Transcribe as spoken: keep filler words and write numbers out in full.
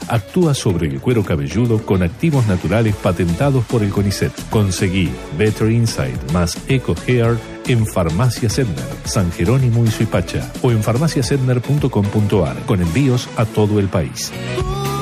actúa sobre el cuero cabelludo con activos naturales patentados por el CONICET. Conseguí Better Insight más Eco Hair en Farmacia Sedner, San Jerónimo y Suipacha, o en farmacia sedner punto com punto a r, con envíos a todo el país.